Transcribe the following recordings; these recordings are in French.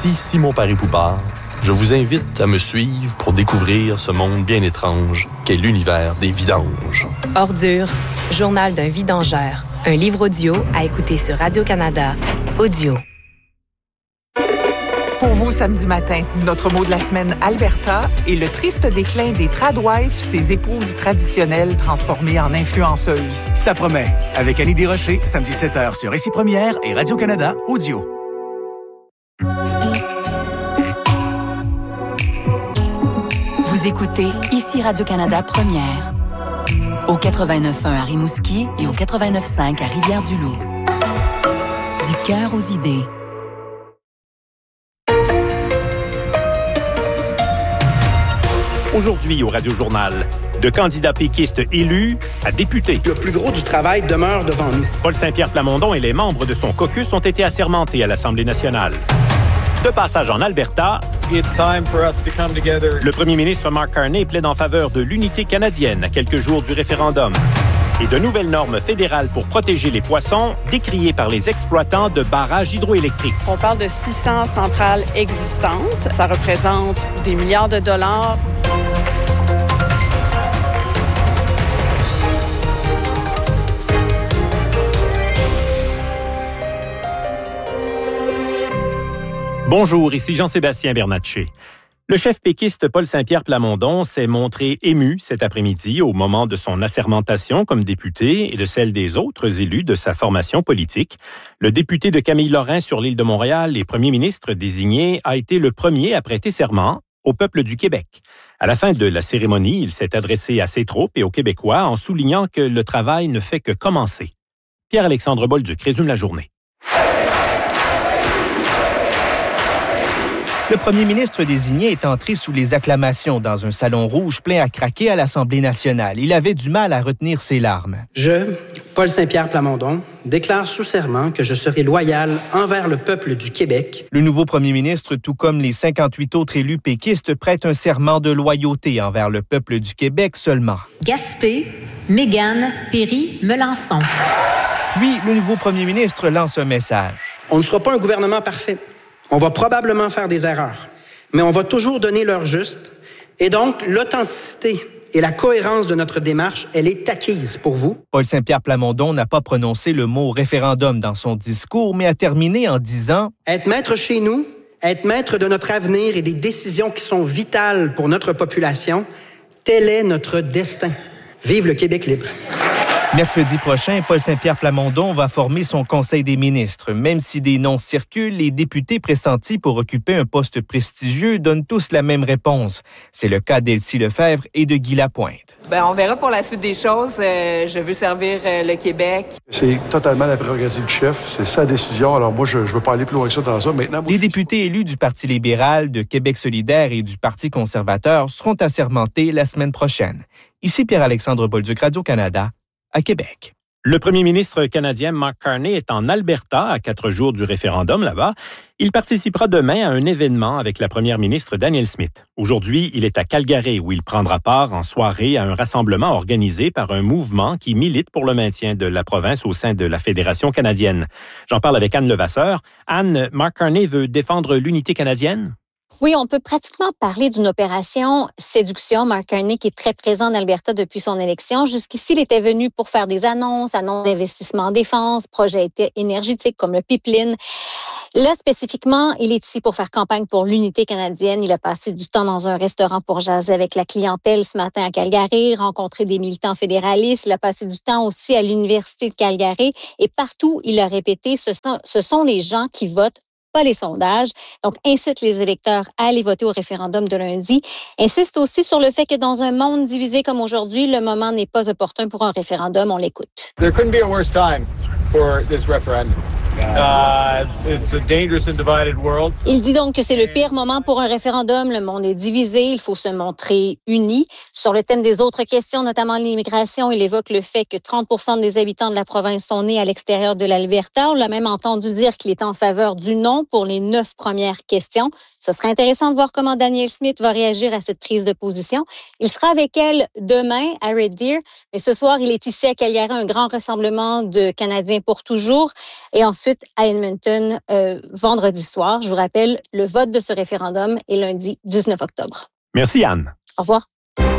Ici Simon Paré-Poupard. Je vous invite à me suivre pour découvrir ce monde bien étrange qu'est l'univers des vidanges. Ordure, journal d'un vidangeur. Un livre audio à écouter sur Radio-Canada. Audio. Pour vous, samedi matin, notre mot de la semaine, Alberta, et le triste déclin des tradwives, ces épouses traditionnelles transformées en influenceuses. Ça promet. Avec Annie Desrochers, samedi 7h sur Récit Première et Radio-Canada Audio. Vous écoutez ici Radio-Canada Première. Au 89.1 à Rimouski et au 89.5 à Rivière-du-Loup. Du cœur aux idées. Aujourd'hui au Radio-Journal, de candidats péquistes élus à députés. Le plus gros du travail demeure devant nous. Paul Saint-Pierre Plamondon et les membres de son caucus ont été assermentés à l'Assemblée nationale. De passage en Alberta, le premier ministre Mark Carney plaide en faveur de l'unité canadienne à quelques jours du référendum. Et de nouvelles normes fédérales pour protéger les poissons, décriées par les exploitants de barrages hydroélectriques. On parle de 600 centrales existantes. Ça représente des milliards de dollars. Bonjour, ici Jean-Sébastien Bernatchez. Le chef péquiste Paul Saint-Pierre Plamondon s'est montré ému cet après-midi au moment de son assermentation comme député et de celle des autres élus de sa formation politique. Le député de Camille-Lorrain sur l'île de Montréal et premier ministre désigné a été le premier à prêter serment au peuple du Québec. À la fin de la cérémonie, il s'est adressé à ses troupes et aux Québécois en soulignant que le travail ne fait que commencer. Pierre-Alexandre Bolduc résume la journée. Le premier ministre désigné est entré sous les acclamations dans un salon rouge plein à craquer à l'Assemblée nationale. Il avait du mal à retenir ses larmes. Je, Paul Saint-Pierre Plamondon, déclare sous serment que je serai loyal envers le peuple du Québec. Le nouveau premier ministre, tout comme les 58 autres élus péquistes, prête un serment de loyauté envers le peuple du Québec seulement. Gaspé, Mégane, Péry, Melançon. Puis, le nouveau premier ministre lance un message. On ne sera pas un gouvernement parfait. On va probablement faire des erreurs, mais on va toujours donner l'heure juste. Et donc, l'authenticité et la cohérence de notre démarche, elle est acquise pour vous. Paul Saint-Pierre Plamondon n'a pas prononcé le mot référendum dans son discours, mais a terminé en disant « Être maître chez nous, être maître de notre avenir et des décisions qui sont vitales pour notre population, tel est notre destin. Vive le Québec libre. » Mercredi prochain, Paul Saint-Pierre Plamondon va former son Conseil des ministres. Même si des noms circulent, les députés pressentis pour occuper un poste prestigieux donnent tous la même réponse. C'est le cas d'Elsie Lefebvre et de Guy Lapointe. On verra pour la suite des choses. Je veux servir le Québec. C'est totalement la prérogative du chef. C'est sa décision. Alors moi, je veux pas aller plus loin que ça dans ça. Maintenant, les députés élus du Parti libéral, de Québec solidaire et du Parti conservateur seront assermentés la semaine prochaine. Ici Pierre-Alexandre Bolduc, Radio-Canada, à Québec. Le premier ministre canadien Mark Carney est en Alberta à 4 jours du référendum là-bas. Il participera demain à un événement avec la première ministre Danielle Smith. Aujourd'hui, il est à Calgary où il prendra part en soirée à un rassemblement organisé par un mouvement qui milite pour le maintien de la province au sein de la Fédération canadienne. J'en parle avec Anne Levasseur. Anne, Mark Carney veut défendre l'unité canadienne? Oui, on peut pratiquement parler d'une opération séduction. Mark Carney, qui est très présent en Alberta depuis son élection. Jusqu'ici, il était venu pour faire des annonces d'investissement en défense, projets énergétiques comme le pipeline. Là, spécifiquement, il est ici pour faire campagne pour l'unité canadienne. Il a passé du temps dans un restaurant pour jaser avec la clientèle ce matin à Calgary, rencontrer des militants fédéralistes. Il a passé du temps aussi à l'Université de Calgary. Et partout, il a répété, ce sont les gens qui votent, pas les sondages. Donc, incite les électeurs à aller voter au référendum de lundi. Insiste aussi sur le fait que dans un monde divisé comme aujourd'hui, le moment n'est pas opportun pour un référendum. On l'écoute. There couldn't be a worse time for this referendum. It's a dangerous and divided world. Il dit donc que c'est le pire moment pour un référendum. Le monde est divisé. Il faut se montrer uni. Sur le thème des autres questions, notamment l'immigration, il évoque le fait que 30% des habitants de la province sont nés à l'extérieur de l'Alberta. On l'a même entendu dire qu'il est en faveur du non pour les 9 premières questions. Ce serait intéressant de voir comment Danielle Smith va réagir à cette prise de position. Il sera avec elle demain à Red Deer, mais ce soir, il est ici à Calgary, un grand rassemblement de Canadiens pour toujours. Et ensuite, Brexit à Edmonton vendredi soir. Je vous rappelle, le vote de ce référendum est lundi 19 octobre. Merci, Anne. Au revoir.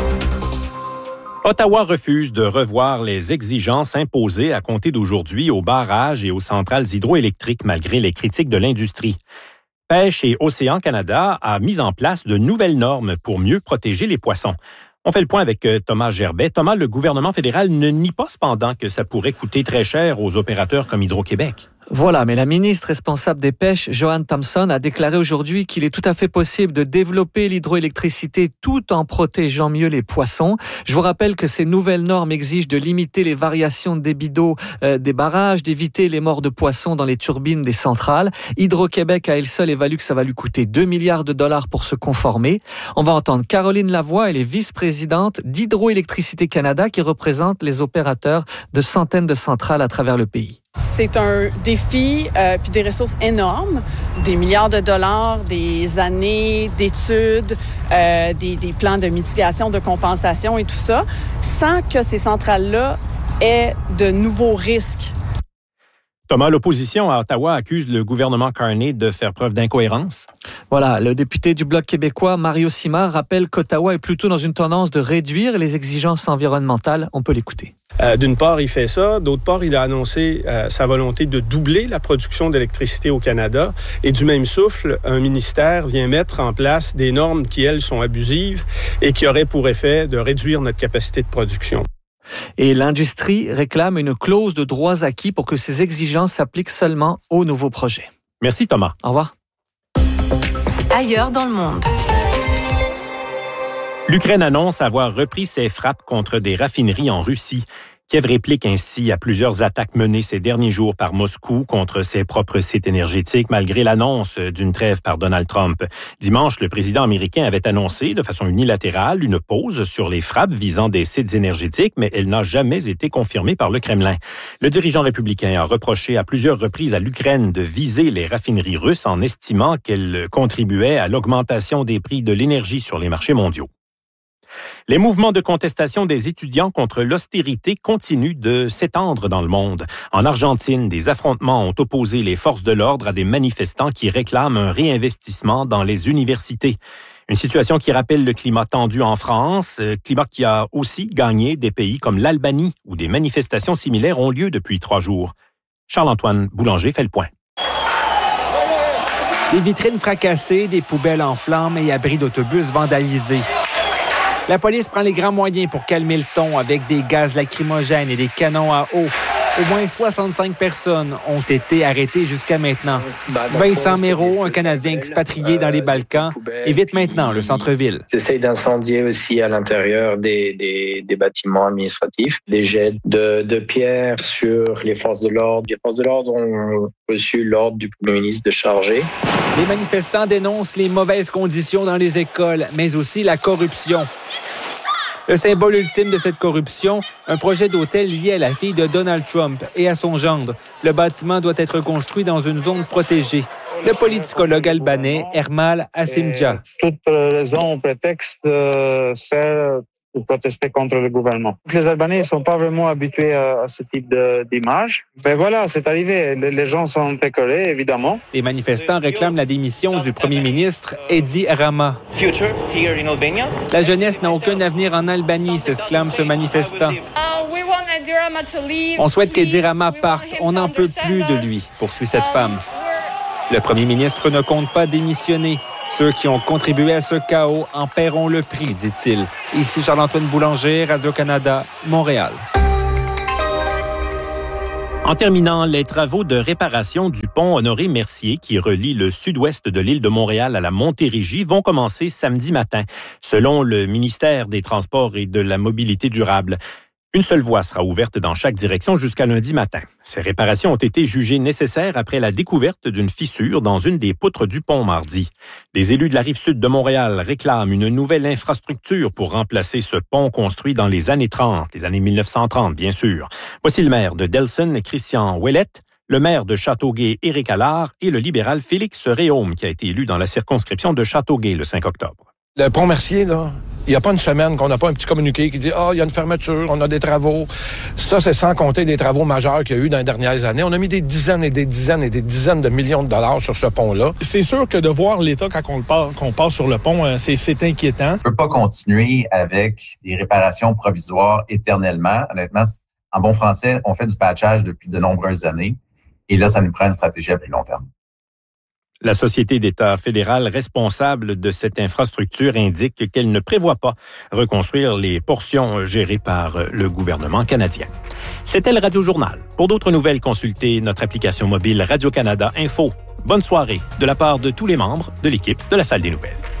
Ottawa refuse de revoir les exigences imposées à compter d'aujourd'hui aux barrages et aux centrales hydroélectriques malgré les critiques de l'industrie. Pêche et Océan Canada a mis en place de nouvelles normes pour mieux protéger les poissons. On fait le point avec Thomas Gerbet. Thomas, le gouvernement fédéral ne nie pas cependant que ça pourrait coûter très cher aux opérateurs comme Hydro-Québec. Voilà, mais la ministre responsable des pêches, Joanne Thompson, a déclaré aujourd'hui qu'il est tout à fait possible de développer l'hydroélectricité tout en protégeant mieux les poissons. Je vous rappelle que ces nouvelles normes exigent de limiter les variations de débit d'eau des barrages, d'éviter les morts de poissons dans les turbines des centrales. Hydro-Québec, à elle seule, évalue que ça va lui coûter 2 milliards de dollars pour se conformer. On va entendre Caroline Lavoie, elle est vice-présidente d'Hydroélectricité Canada qui représente les opérateurs de centaines de centrales à travers le pays. C'est un défi puis des ressources énormes, des milliards de dollars, des années d'études, des plans de mitigation, de compensation et tout ça, sans que ces centrales-là aient de nouveaux risques. Thomas, l'opposition à Ottawa accuse le gouvernement Carney de faire preuve d'incohérence. Voilà, le député du Bloc québécois, Mario Simard, rappelle qu'Ottawa est plutôt dans une tendance de réduire les exigences environnementales. On peut l'écouter. D'une part, il fait ça. D'autre part, il a annoncé sa volonté de doubler la production d'électricité au Canada. Et du même souffle, un ministère vient mettre en place des normes qui, elles, sont abusives et qui auraient pour effet de réduire notre capacité de production. Et l'industrie réclame une clause de droits acquis pour que ces exigences s'appliquent seulement aux nouveaux projets. Merci Thomas. Au revoir. Ailleurs dans le monde. L'Ukraine annonce avoir repris ses frappes contre des raffineries en Russie. Kiev réplique ainsi à plusieurs attaques menées ces derniers jours par Moscou contre ses propres sites énergétiques, malgré l'annonce d'une trêve par Donald Trump. Dimanche, le président américain avait annoncé de façon unilatérale une pause sur les frappes visant des sites énergétiques, mais elle n'a jamais été confirmée par le Kremlin. Le dirigeant républicain a reproché à plusieurs reprises à l'Ukraine de viser les raffineries russes en estimant qu'elles contribuaient à l'augmentation des prix de l'énergie sur les marchés mondiaux. Les mouvements de contestation des étudiants contre l'austérité continuent de s'étendre dans le monde. En Argentine, des affrontements ont opposé les forces de l'ordre à des manifestants qui réclament un réinvestissement dans les universités. Une situation qui rappelle le climat tendu en France, climat qui a aussi gagné des pays comme l'Albanie, où des manifestations similaires ont lieu depuis 3 jours. Charles-Antoine Boulanger fait le point. Des vitrines fracassées, des poubelles en flammes et abris d'autobus vandalisés. La police prend les grands moyens pour calmer le ton avec des gaz lacrymogènes et des canons à eau. Au moins 65 personnes ont été arrêtées jusqu'à maintenant. Vincent Méraud, un Canadien expatrié dans les Balkans, évite maintenant le centre-ville. Ils essayent d'incendier aussi à l'intérieur des bâtiments administratifs, des jets de pierres sur les forces de l'ordre. Les forces de l'ordre ont reçu l'ordre du Premier ministre de charger. Les manifestants dénoncent les mauvaises conditions dans les écoles, mais aussi la corruption. Le symbole ultime de cette corruption, un projet d'hôtel lié à la fille de Donald Trump et à son gendre. Le bâtiment doit être construit dans une zone protégée. Le politicologue albanais Ermal Asimdja. Toute raison ou prétexte sert pour protester contre le gouvernement. Les Albanais ne sont pas vraiment habitués à ce type d'image. Mais voilà, c'est arrivé. Les gens sont écœurés, évidemment. Les manifestants réclament la démission du premier ministre Edi Rama. La jeunesse n'a aucun avenir en Albanie, s'exclame ce manifestant. On souhaite qu'Edi Rama parte. On n'en peut plus de lui, poursuit cette femme. Le premier ministre ne compte pas démissionner. Ceux qui ont contribué à ce chaos en paieront le prix, dit-il. Ici Charles-Antoine Boulanger, Radio-Canada, Montréal. En terminant, les travaux de réparation du pont Honoré-Mercier qui relie le sud-ouest de l'île de Montréal à la Montérégie vont commencer samedi matin, selon le ministère des Transports et de la Mobilité durable. Une seule voie sera ouverte dans chaque direction jusqu'à lundi matin. Ces réparations ont été jugées nécessaires après la découverte d'une fissure dans une des poutres du pont mardi. Les élus de la Rive-Sud de Montréal réclament une nouvelle infrastructure pour remplacer ce pont construit dans les années 30, les années 1930 bien sûr. Voici le maire de Delson, Christian Ouellette, le maire de Châteauguay, Éric Allard, et le libéral Félix Réaume qui a été élu dans la circonscription de Châteauguay le 5 octobre. Le pont Mercier, là, il n'y a pas une semaine qu'on n'a pas un petit communiqué qui dit « Ah, il y a une fermeture, on a des travaux. » Ça, c'est sans compter les travaux majeurs qu'il y a eu dans les dernières années. On a mis des dizaines et des dizaines et des dizaines de millions de dollars sur ce pont-là. C'est sûr que de voir l'État quand qu'on passe sur le pont, c'est inquiétant. On ne peut pas continuer avec des réparations provisoires éternellement. Honnêtement, en bon français, on fait du patchage depuis de nombreuses années. Et là, ça nous prend une stratégie à plus long terme. La Société d'État fédérale responsable de cette infrastructure indique qu'elle ne prévoit pas reconstruire les portions gérées par le gouvernement canadien. C'était le Radio Journal. Pour d'autres nouvelles, consultez notre application mobile Radio-Canada Info. Bonne soirée de la part de tous les membres de l'équipe de la Salle des Nouvelles.